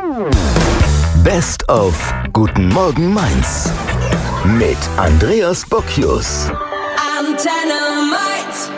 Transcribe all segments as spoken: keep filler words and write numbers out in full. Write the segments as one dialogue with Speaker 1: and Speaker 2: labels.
Speaker 1: Best of Guten Morgen Mainz mit Andreas Bocchius.
Speaker 2: Antenne Mainz.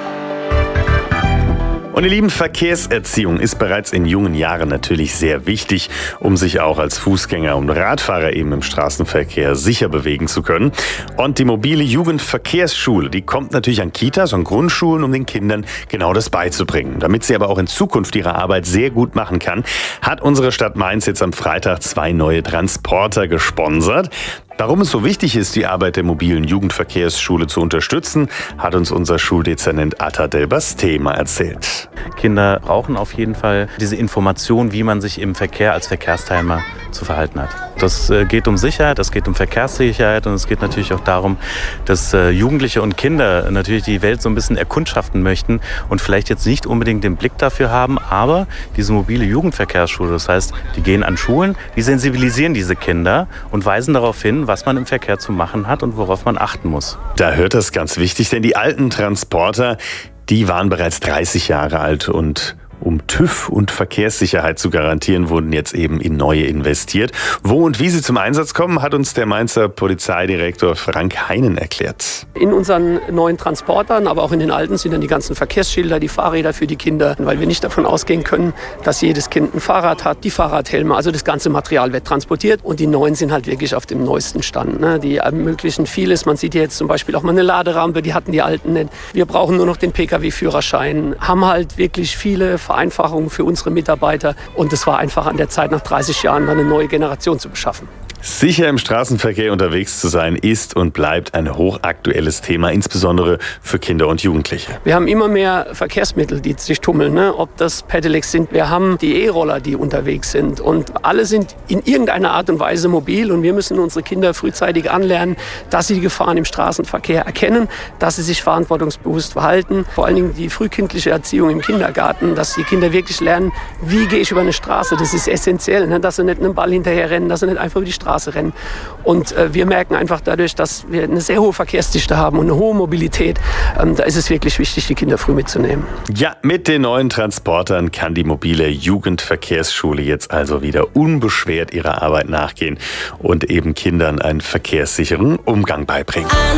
Speaker 3: Und ihr Lieben, Verkehrserziehung ist bereits in jungen Jahren natürlich sehr wichtig, um sich auch als Fußgänger und Radfahrer eben im Straßenverkehr sicher bewegen zu können. Und die mobile Jugendverkehrsschule, die kommt natürlich an Kitas und Grundschulen, um den Kindern genau das beizubringen. Damit sie aber auch in Zukunft ihre Arbeit sehr gut machen kann, hat unsere Stadt Mainz jetzt am Freitag zwei neue Transporter gesponsert. Warum es so wichtig ist, die Arbeit der mobilen Jugendverkehrsschule zu unterstützen, hat uns unser Schuldezernent Atta Delbas-Thema mal erzählt.
Speaker 4: Kinder brauchen auf jeden Fall diese Information, wie man sich im Verkehr als Verkehrsteilnehmer zu verhalten hat. Das geht um Sicherheit, es geht um Verkehrssicherheit und es geht natürlich auch darum, dass Jugendliche und Kinder natürlich die Welt so ein bisschen erkundschaften möchten und vielleicht jetzt nicht unbedingt den Blick dafür haben, aber diese mobile Jugendverkehrsschule, das heißt, die gehen an Schulen, die sensibilisieren diese Kinder und weisen darauf hin, was man im Verkehr zu machen hat und worauf man achten muss.
Speaker 3: Da hört das ganz wichtig, denn die alten Transporter, die waren bereits dreißig Jahre alt und um TÜV und Verkehrssicherheit zu garantieren, wurden jetzt eben in neue investiert. Wo und wie sie zum Einsatz kommen, hat uns der Mainzer Polizeidirektor Frank Heinen erklärt.
Speaker 5: In unseren neuen Transportern, aber auch in den alten sind dann die ganzen Verkehrsschilder, die Fahrräder für die Kinder, weil wir nicht davon ausgehen können, dass jedes Kind ein Fahrrad hat, die Fahrradhelme, also das ganze Material wird transportiert und die neuen sind halt wirklich auf dem neuesten Stand. Ne? Die ermöglichen vieles. Man sieht jetzt zum Beispiel auch mal eine Laderampe, die hatten die alten nicht. Wir brauchen nur noch den Pkw-Führerschein, haben halt wirklich viele Vereinfachungen für unsere Mitarbeiter und es war einfach an der Zeit, nach dreißig Jahren eine neue Generation zu beschaffen.
Speaker 3: Sicher im Straßenverkehr unterwegs zu sein, ist und bleibt ein hochaktuelles Thema, insbesondere für Kinder und Jugendliche.
Speaker 5: Wir haben immer mehr Verkehrsmittel, die sich tummeln, ne? Ob das Pedelecs sind, wir haben die E-Roller, die unterwegs sind und alle sind in irgendeiner Art und Weise mobil und wir müssen unsere Kinder frühzeitig anlernen, dass sie die Gefahren im Straßenverkehr erkennen, dass sie sich verantwortungsbewusst verhalten. Vor allen Dingen die frühkindliche Erziehung im Kindergarten, dass die Kinder wirklich lernen, wie gehe ich über eine Straße, das ist essentiell, ne? Dass sie nicht einem Ball hinterher rennen, dass sie nicht einfach über die Straße rennen. Und äh, wir merken einfach dadurch, dass wir eine sehr hohe Verkehrsdichte haben und eine hohe Mobilität, ähm, da ist es wirklich wichtig, die Kinder früh mitzunehmen.
Speaker 3: Ja, mit den neuen Transportern kann die mobile Jugendverkehrsschule jetzt also wieder unbeschwert ihrer Arbeit nachgehen und eben Kindern einen verkehrssicheren Umgang beibringen.